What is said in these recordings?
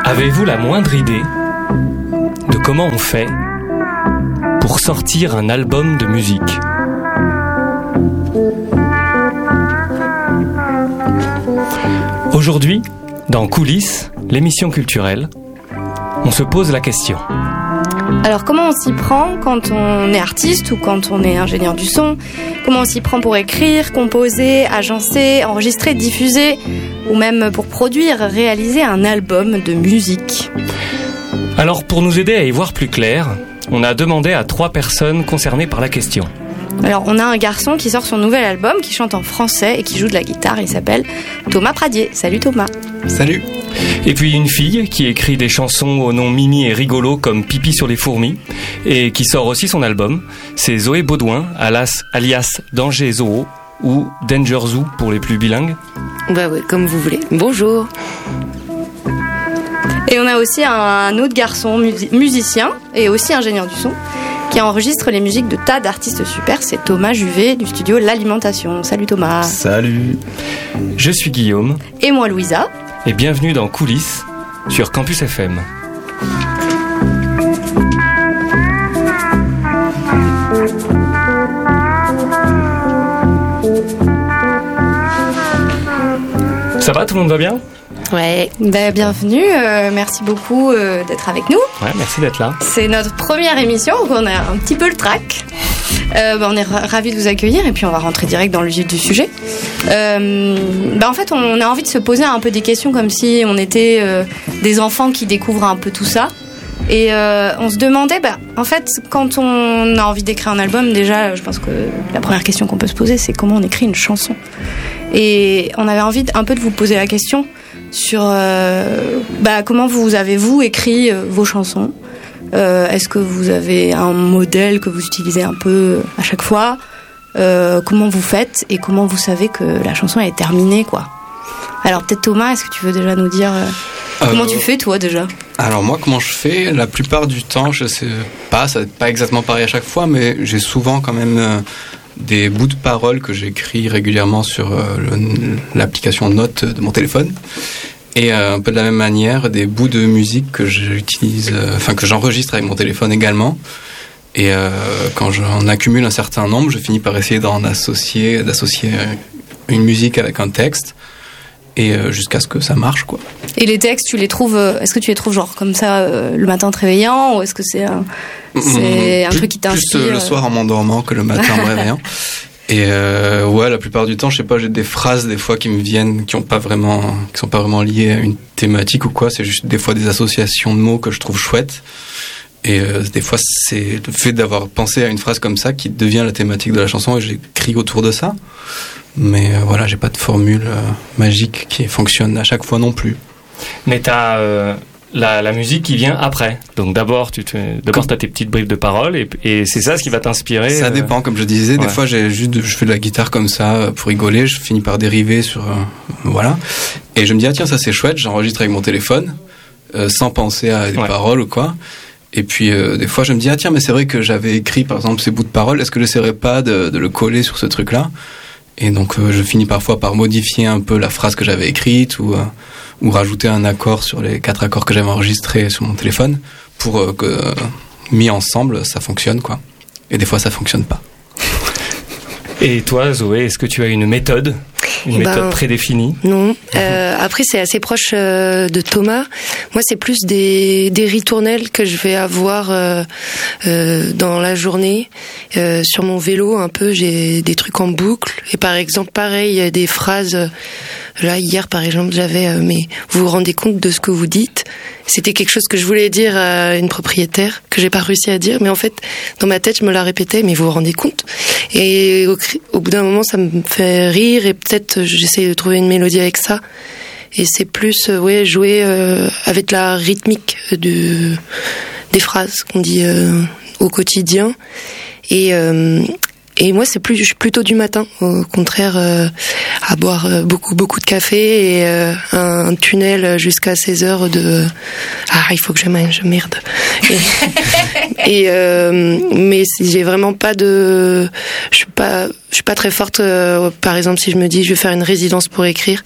Avez-vous la moindre idée de comment on fait pour sortir un album de musique ? Aujourd'hui, dans Coulisses, l'émission culturelle, on se pose la question. Alors comment on s'y prend quand on est artiste ou quand on est ingénieur du son ? Comment on s'y prend pour écrire, composer, agencer, enregistrer, diffuser ou même pour produire, réaliser un album de musique ? Alors pour nous aider à y voir plus clair, on a demandé à 3 personnes concernées par la question. Alors on a un garçon qui sort son nouvel album, qui chante en français et qui joue de la guitare, il s'appelle Thomas Pradier. Salut Thomas. Salut. Et puis une fille qui écrit des chansons au nom mimi et rigolo comme Pipi sur les fourmis et qui sort aussi son album. C'est Zoé Baudouin, alias Danger Zoo ou Danger Zoo pour les plus bilingues. Bah ouais, comme vous voulez. Bonjour. Et on a aussi un autre garçon musicien et aussi ingénieur du son qui enregistre les musiques de tas d'artistes super. C'est Thomas Juvet du studio L'Alimentation. Salut Thomas. Salut. Je suis Guillaume. Et moi Louisa. Et bienvenue dans Coulisses sur Campus FM. Ça va, tout le monde va bien ? Ouais. Bienvenue, merci beaucoup d'être avec nous. Ouais, merci d'être là. C'est notre première émission, donc on a un petit peu le trac. On est ravis de vous accueillir et puis on va rentrer direct dans le vif du sujet. En fait, on a envie de se poser un peu des questions comme si on était des enfants qui découvrent un peu tout ça. Et on se demandait, en fait, quand on a envie d'écrire un album, déjà, je pense que la première question qu'on peut se poser, c'est comment on écrit une chanson. Et on avait envie un peu de vous poser la question sur comment vous avez-vous écrit vos chansons. Est-ce que vous avez un modèle que vous utilisez un peu à chaque fois ? Comment vous faites et comment vous savez que la chanson est terminée, quoi ? Alors peut-être Thomas, est-ce que tu veux déjà nous dire comment tu fais toi déjà ? Alors moi, comment je fais ? La plupart du temps, je sais pas, ça n'est pas exactement pareil à chaque fois, mais j'ai souvent quand même des bouts de paroles que j'écris régulièrement sur l'application Notes de mon téléphone. Et un peu de la même manière, des bouts de musique que j'utilise, que j'enregistre avec mon téléphone également. Et quand j'en accumule un certain nombre, je finis par essayer d'associer une musique avec un texte. Et jusqu'à ce que ça marche, quoi. Et les textes, est-ce que tu les trouves genre comme ça le matin en te réveillant, ou est-ce que c'est un truc qui t'inspire plus le soir en m'endormant que le matin en me réveillant. Et la plupart du temps, je sais pas, j'ai des phrases des fois qui me viennent, qui sont pas vraiment liées à une thématique ou quoi. C'est juste des fois des associations de mots que je trouve chouettes. Et des fois, c'est le fait d'avoir pensé à une phrase comme ça qui devient la thématique de la chanson et j'écris autour de ça. Mais j'ai pas de formule magique qui fonctionne à chaque fois non plus. Mais t'as la musique qui vient après. Donc d'abord t'as tes petites bribes de paroles et c'est ça ce qui va t'inspirer. Ça dépend, comme je disais. Des fois, je fais de la guitare comme ça pour rigoler. Je finis par dériver sur Et je me dis tiens, ça c'est chouette. J'enregistre avec mon téléphone sans penser à des paroles ou quoi. Et puis des fois, je me dis tiens, mais c'est vrai que j'avais écrit par exemple ces bouts de paroles. Est-ce que j'essaierais pas de le coller sur ce truc-là ? Et donc je finis parfois par modifier un peu la phrase que j'avais écrite ou rajouter un accord sur les 4 accords que j'avais enregistrés sur mon téléphone pour que mis ensemble ça fonctionne, quoi. Et des fois ça fonctionne pas. Et toi Zoé, est-ce que tu as une méthode prédéfinie ? Non. Après c'est assez proche de Thomas. Moi c'est plus des ritournelles que je vais avoir dans la journée. Sur mon vélo un peu, j'ai des trucs en boucle. Et par exemple pareil, des phrases. Là hier par exemple j'avais mais vous vous rendez compte de ce que vous dites ? C'était quelque chose que je voulais dire à une propriétaire que j'ai pas réussi à dire, mais en fait dans ma tête je me la répétais, mais vous vous rendez compte ? Et au bout d'un moment ça me fait rire et peut-être j'essaie de trouver une mélodie avec ça. Et c'est plus jouer avec la rythmique des phrases qu'on dit au quotidien. Et moi, je suis plutôt du matin, au contraire, à boire beaucoup de café et un tunnel jusqu'à 16 heures de il faut que je mange, merde. Mais j'ai vraiment pas de, je suis pas très forte. Par exemple, si je me dis je vais faire une résidence pour écrire,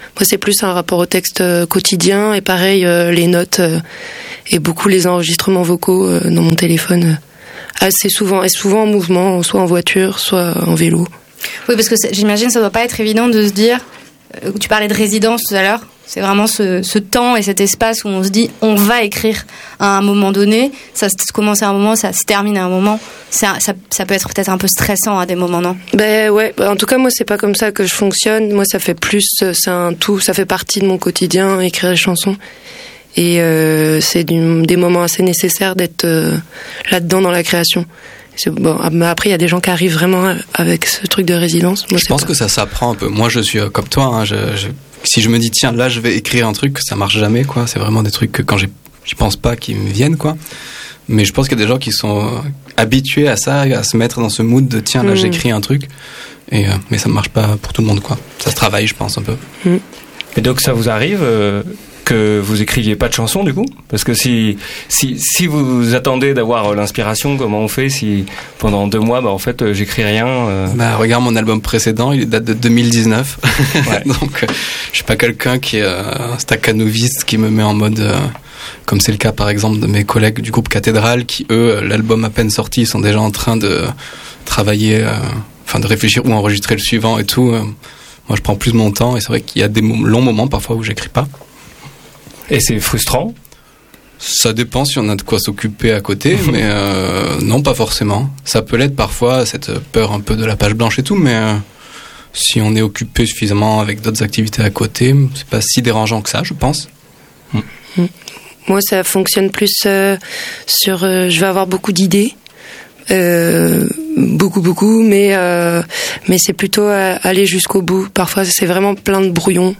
Moi, c'est plus un rapport au texte quotidien, et pareil, les notes et beaucoup les enregistrements vocaux dans mon téléphone, assez souvent, et souvent en mouvement, soit en voiture, soit en vélo. Oui, parce que j'imagine que ça doit pas être évident de se dire, tu parlais de résidence tout à l'heure, c'est vraiment ce temps et cet espace où on se dit on va écrire à un moment donné, ça se commence à un moment, ça se termine à un moment, ça peut être peut-être un peu stressant à des moments, non? Ben ouais, en tout cas moi c'est pas comme ça que je fonctionne, moi ça fait plus, c'est un tout, ça fait partie de mon quotidien, écrire les chansons. Et c'est des moments assez nécessaires d'être là-dedans dans la création. Bon, après, il y a des gens qui arrivent vraiment avec ce truc de résidence. Moi, je pense que ça s'apprend un peu. Moi, je suis comme toi. Hein, si je me dis, tiens, là, je vais écrire un truc, ça marche jamais, quoi. C'est vraiment des trucs que quand j'y pense pas, qui me viennent, quoi. Mais je pense qu'il y a des gens qui sont habitués à ça, à se mettre dans ce mood de, tiens, là, j'écris un truc. Mais ça marche pas pour tout le monde, quoi. Ça se travaille, je pense, un peu. Et donc, ça vous arrive que vous écriviez pas de chansons du coup, parce que si vous attendez d'avoir l'inspiration, comment on fait si pendant 2 mois en fait j'écris rien regarde mon album précédent, il date de 2019. Ouais. Donc je suis pas quelqu'un qui est staccanoviste qui me met en mode comme c'est le cas par exemple de mes collègues du groupe Cathédrale qui eux l'album à peine sorti ils sont déjà en train de travailler de réfléchir ou enregistrer le suivant et tout. Moi je prends plus mon temps et c'est vrai qu'il y a des longs moments parfois où j'écris pas. Et c'est frustrant? Ça dépend si on a de quoi s'occuper à côté, mais non, pas forcément. Ça peut l'être parfois, cette peur un peu de la page blanche et tout, mais si on est occupé suffisamment avec d'autres activités à côté, c'est pas si dérangeant que ça, je pense. Moi, ça fonctionne plus sur... je vais avoir beaucoup d'idées. Beaucoup, mais c'est plutôt aller jusqu'au bout. Parfois, c'est vraiment plein de brouillons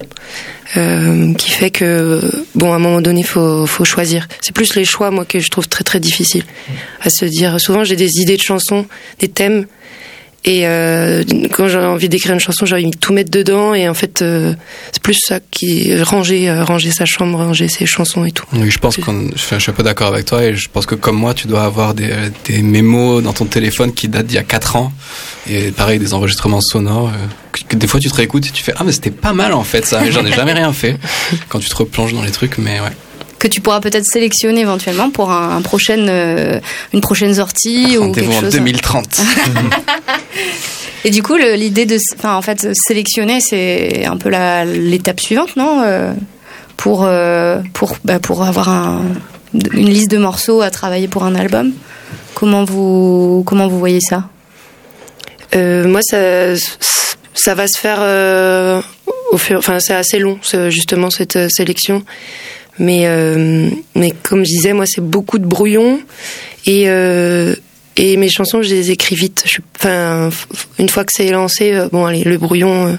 qui fait que, à un moment donné, faut choisir. C'est plus les choix, moi, que je trouve très, très difficile à se dire. Souvent, j'ai des idées de chansons, des thèmes, et quand j'ai envie d'écrire une chanson, j'ai envie de tout mettre dedans, et en fait, c'est plus ça qui ranger sa chambre, ranger ses chansons et tout. Oui, je pense je suis un peu d'accord avec toi, et je pense que comme moi, tu dois avoir des mémos dans ton téléphone qui datent d'il y a 4 ans, et pareil, des enregistrements sonores, que des fois tu te réécoutes et tu fais, mais c'était pas mal en fait ça, mais j'en ai jamais rien fait, quand tu te replonges dans les trucs, mais ouais. Que tu pourras peut-être sélectionner éventuellement pour une prochaine sortie ou quelque chose. Rendez-vous en 2030. Et du coup, l'idée de, sélectionner, c'est un peu l'étape suivante, non, pour avoir une liste de morceaux à travailler pour un album. Comment vous voyez ça? Moi, ça va se faire au fur. C'est assez long, justement cette sélection. Mais comme je disais, moi c'est beaucoup de brouillons et mes chansons je les écris vite. Une fois que c'est lancé, le brouillon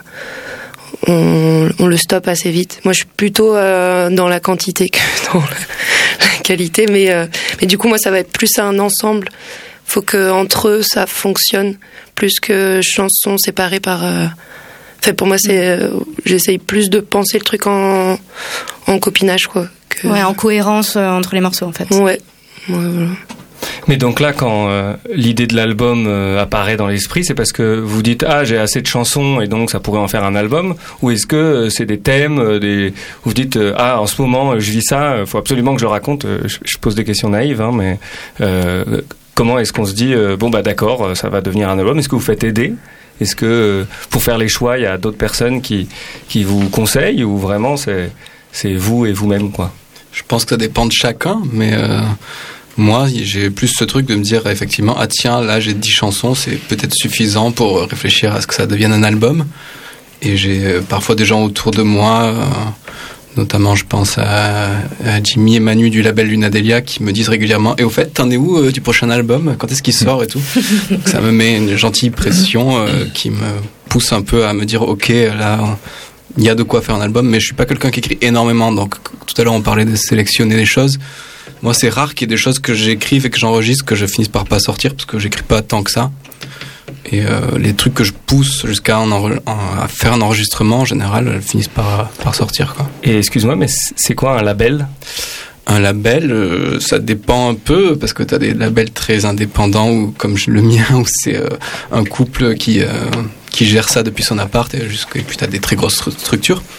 on le stoppe assez vite. Moi je suis plutôt dans la quantité que dans la qualité, mais du coup moi ça va être plus un ensemble. Faut que entre eux ça fonctionne plus que chansons séparées par. Pour moi, j'essaye plus de penser le truc en copinage, quoi. En cohérence entre les morceaux, en fait. Ouais, voilà. Mais donc là, quand l'idée de l'album apparaît dans l'esprit, c'est parce que vous dites j'ai assez de chansons et donc ça pourrait en faire un album, ou est-ce que c'est des thèmes, où vous dites en ce moment je vis ça, faut absolument que je le raconte. Je pose des questions naïves, mais comment est-ce qu'on se dit d'accord, ça va devenir un album? Est-ce que vous faites aider? Est-ce que pour faire les choix, il y a d'autres personnes qui vous conseillent, ou vraiment c'est vous et vous-même, quoi? Je pense que ça dépend de chacun, mais moi j'ai plus ce truc de me dire effectivement là j'ai 10 chansons, c'est peut-être suffisant pour réfléchir à ce que ça devienne un album. Et j'ai parfois des gens autour de moi, notamment je pense à Jimmy et Manu du label Lunadelia, qui me disent régulièrement au fait t'en es où du prochain album, quand est-ce qu'il sort et tout. Donc ça me met une gentille pression qui me pousse un peu à me dire ok, là il y a de quoi faire un album, mais je suis pas quelqu'un qui écrit énormément. Donc tout à l'heure on parlait de sélectionner des choses. Moi c'est rare qu'il y ait des choses que j'écrive et que j'enregistre que je finisse par pas sortir, parce que j'écris pas tant que ça. Et les trucs que je pousse jusqu'à à faire un enregistrement, en général, elles finissent par sortir, quoi. Et excuse-moi, mais c'est quoi un label? Un label, ça dépend un peu, parce que tu as des labels très indépendants, ou comme le mien, où c'est un couple qui gère ça depuis son appart, et puis tu as des très grosses structures.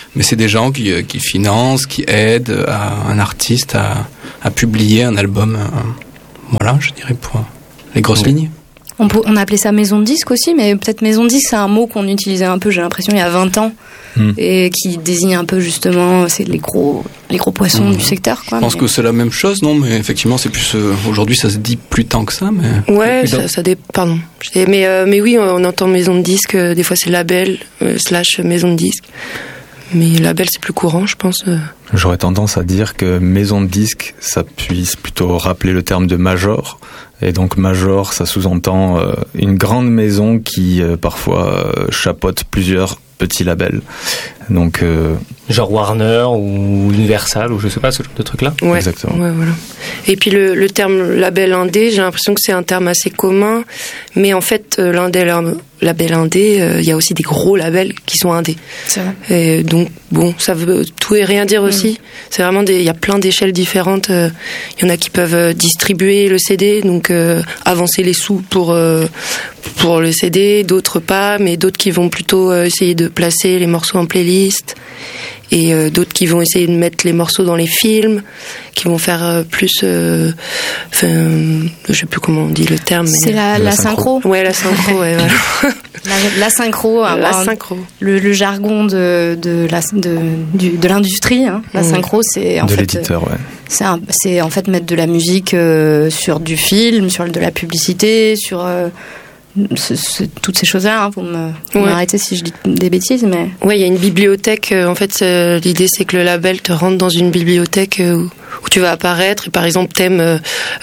mais c'est des gens qui financent, qui aident un artiste à publier un album. Voilà, je dirais pour les grosses lignes. On a appelé ça maison de disque aussi, mais peut-être maison de disque, c'est un mot qu'on utilisait un peu, j'ai l'impression, il y a 20 ans, et qui désigne un peu justement c'est les gros poissons du secteur. Quoi, je pense que c'est la même chose, non? Mais effectivement, c'est plus aujourd'hui, ça se dit plus tant que ça. Mais ouais, ça dépend. Pardon. Mais oui, on entend maison de disque. Des fois, c'est label / maison de disque. Mais label, c'est plus courant, je pense. J'aurais tendance à dire que maison de disque, ça puisse plutôt rappeler le terme de major. Et donc major, ça sous-entend une grande maison qui parfois chapeaute plusieurs petits labels. Donc genre Warner ou Universal ou je sais pas, ce genre de trucs là. Ouais, exactement. Ouais, voilà. Et puis le terme label indé, j'ai l'impression que c'est un terme assez commun, mais en fait label indé, il y a aussi des gros labels qui sont indés. C'est vrai. Et donc bon, ça veut tout et rien dire aussi. C'est vraiment il y a plein d'échelles différentes. Il y en a qui peuvent distribuer le CD, donc avancer les sous pour le CD, d'autres pas, mais d'autres qui vont plutôt essayer de placer les morceaux en playlist. Et d'autres qui vont essayer de mettre les morceaux dans les films, qui vont faire plus, je sais plus comment on dit le terme. C'est mais la synchro. Ouais, la synchro. Ouais, voilà. La synchro. La synchro. Le jargon de l'industrie. Hein. La synchro, c'est en de fait l'éditeur, ouais. C'est en fait mettre de la musique sur du film, sur de la publicité, sur toutes ces choses-là, hein, vous m'arrêtez si je dis des bêtises, mais... Ouais, il y a une bibliothèque, en fait, l'idée c'est que le label te rentre dans une bibliothèque où tu vas apparaître, et par exemple t'aimes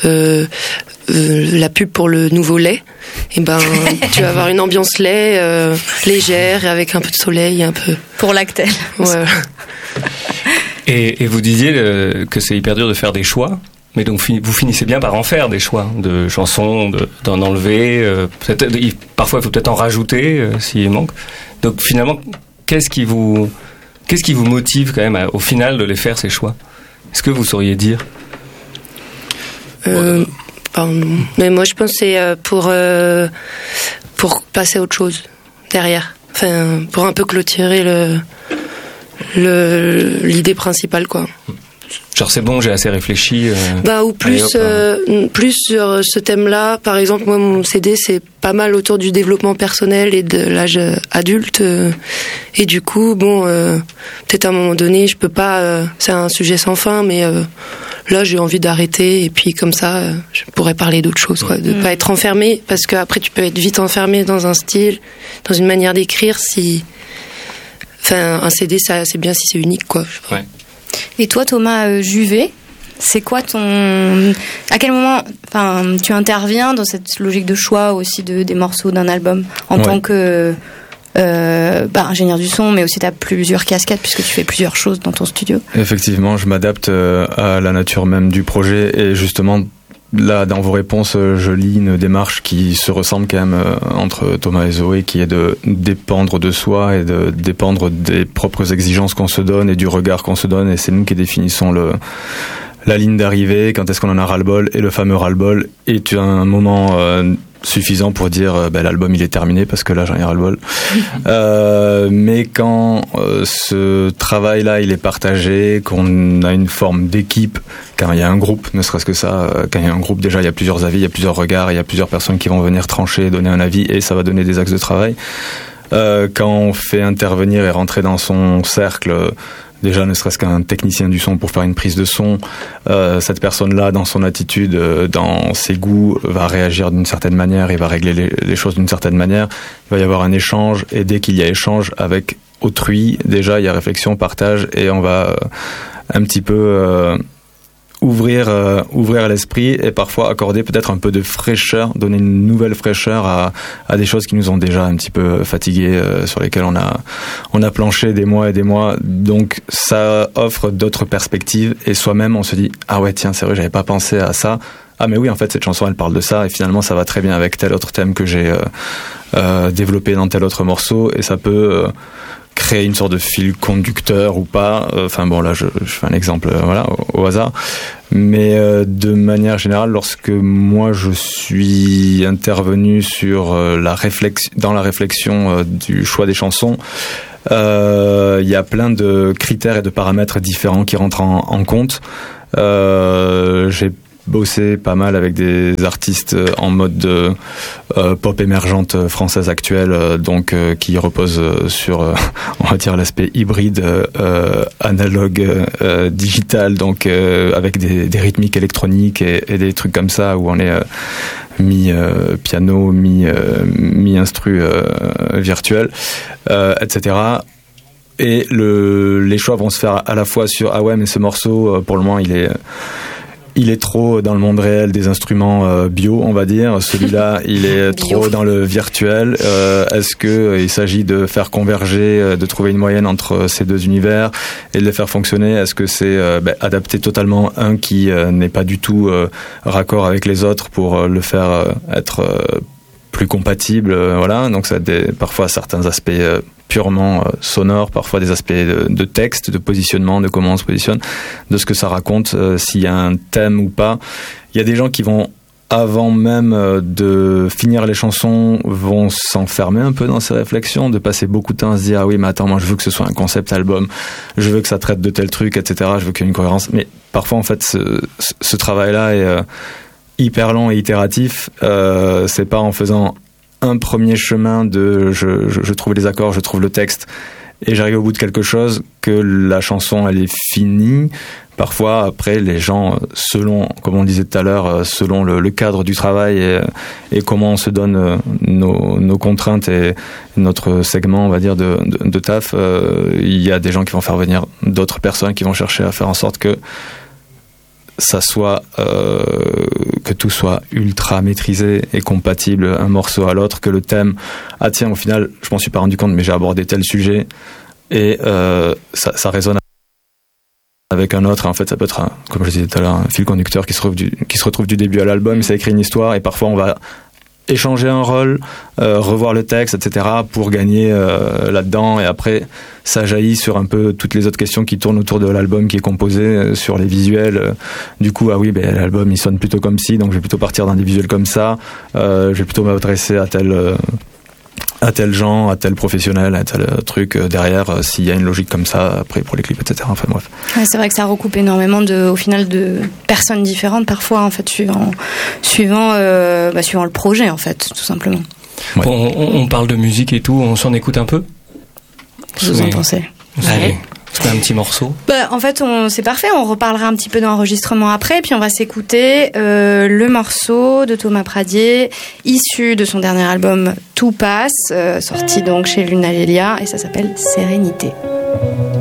la pub pour le nouveau lait, et ben tu vas avoir une ambiance lait légère, et avec un peu de soleil, un peu... Pour Lactel. Ouais. Et vous disiez que c'est hyper dur de faire des choix. Mais donc vous finissez bien par en faire des choix de chansons, d'en enlever. Parfois il faut peut-être en rajouter s'il manque. Donc finalement, qu'est-ce qui vous motive quand même au final de les faire ces choix? Est-ce que vous sauriez dire? Pardon. Mais moi je pense que c'est pour passer à autre chose derrière. Enfin, pour un peu clôturer l'idée principale, quoi. Genre c'est bon, j'ai assez réfléchi. Ou plus sur ce thème-là. Par exemple, moi mon CD c'est pas mal autour du développement personnel et de l'âge adulte. Et du coup, peut-être à un moment donné, je peux pas. C'est un sujet sans fin, mais là j'ai envie d'arrêter et puis comme ça, je pourrais parler d'autre chose, quoi, de pas être enfermé, parce qu'après tu peux être vite enfermé dans un style, dans une manière d'écrire. Un CD, ça c'est bien si c'est unique, quoi. Ouais. Et toi, Thomas Juvet, c'est quoi à quel moment, tu interviens dans cette logique de choix aussi des morceaux d'un album en tant que ingénieur du son, mais aussi tu as plusieurs casquettes puisque tu fais plusieurs choses dans ton studio. Effectivement, je m'adapte à la nature même du projet, et justement là, dans vos réponses, je lis une démarche qui se ressemble quand même entre Thomas et Zoé, qui est de dépendre de soi et de dépendre des propres exigences qu'on se donne et du regard qu'on se donne, et c'est nous qui définissons la ligne d'arrivée, quand est-ce qu'on en a ras-le-bol, et le fameux ras-le-bol est un moment suffisant pour dire l'album il est terminé, parce que là j'en ai ras-le-bol. Mais quand ce travail-là il est partagé, qu'on a une forme d'équipe, quand il y a un groupe, ne serait-ce que ça, quand il y a un groupe, déjà il y a plusieurs avis, il y a plusieurs regards, il y a plusieurs personnes qui vont venir trancher, donner un avis, et ça va donner des axes de travail. Quand on fait intervenir et rentrer dans son cercle, déjà ne serait-ce qu'un technicien du son pour faire une prise de son, cette personne-là, dans son attitude, dans ses goûts, va réagir d'une certaine manière et va régler les choses d'une certaine manière. Il va y avoir un échange, et dès qu'il y a échange avec autrui, déjà il y a réflexion, partage, et on va un petit peu ouvrir l'esprit, et parfois accorder peut-être un peu de fraîcheur, donner une nouvelle fraîcheur à des choses qui nous ont déjà un petit peu fatigués, sur lesquelles on a planché des mois et des mois. Donc ça offre d'autres perspectives, et soi-même on se dit ah ouais tiens, c'est vrai, j'avais pas pensé à ça. Ah mais oui, en fait cette chanson elle parle de ça, et finalement ça va très bien avec tel autre thème que j'ai développé dans tel autre morceau, et ça peut créer une sorte de fil conducteur ou pas. Là je fais un exemple au hasard, mais de manière générale, lorsque moi je suis intervenu sur dans la réflexion du choix des chansons, Il y a plein de critères et de paramètres différents qui rentrent en compte. J'ai bossé pas mal avec des artistes en mode pop émergente française actuelle, donc qui repose sur, on va dire, l'aspect hybride analogue digital, donc avec des rythmiques électroniques et des trucs comme ça où on est mi piano, mi instru virtuel, etc. Et les choix vont se faire à la fois sur ah ouais mais ce morceau pour le moment il est trop dans le monde réel des instruments bio, on va dire. Celui-là, il est trop dans le virtuel. Est-ce que il s'agit de faire converger, de trouver une moyenne entre ces deux univers et de les faire fonctionner? Est-ce que c'est adapter totalement un qui n'est pas du tout raccord avec les autres pour le faire être plus compatible? Voilà. Donc ça a parfois certains aspects purement sonore, parfois des aspects de texte, de positionnement, de comment on se positionne, de ce que ça raconte, s'il y a un thème ou pas. Il y a des gens qui vont, avant même de finir les chansons, vont s'enfermer un peu dans ces réflexions, de passer beaucoup de temps à se dire ah oui mais attends, moi je veux que ce soit un concept album, je veux que ça traite de tel truc, etc. Je veux qu'il y ait une cohérence. Mais parfois en fait ce travail-là est hyper long et itératif. C'est pas en faisant un premier chemin de je trouve les accords, je trouve le texte et j'arrive au bout de quelque chose que la chanson elle est finie. Parfois après les gens, selon, comme on le disait tout à l'heure, selon le cadre du travail et comment on se donne nos contraintes et notre segment on va dire de taf, il y a des gens qui vont faire venir d'autres personnes qui vont chercher à faire en sorte que ça soit que tout soit ultra maîtrisé et compatible un morceau à l'autre, que le thème ah tiens au final je m'en suis pas rendu compte mais j'ai abordé tel sujet et ça résonne avec un autre. En fait ça peut être comme je disais tout à l'heure un fil conducteur qui se retrouve du début à l'album. Ça écrit une histoire et parfois on va échanger un rôle, revoir le texte, etc. pour gagner là-dedans. Et après, ça jaillit sur un peu toutes les autres questions qui tournent autour de l'album qui est composé, sur les visuels. Du coup, ah oui, l'album il sonne plutôt comme ci, donc je vais plutôt partir dans des visuels comme ça. Je vais plutôt m'adresser à tel genre, à tel professionnel, à tel truc derrière, s'il y a une logique comme ça après pour les clips, etc. Enfin bref. Ouais, c'est vrai que ça recoupe énormément au final de personnes différentes parfois en fait suivant le projet en fait tout simplement. Ouais. Bon, on parle de musique et tout, on s'en écoute un peu. Vous en pensez? Allez. C'est un petit morceau. En fait, c'est parfait. On reparlera un petit peu d'enregistrement après, puis on va s'écouter le morceau de Thomas Pradier, issu de son dernier album Tout passe, sorti donc chez Lunalélia, et ça s'appelle Sérénité.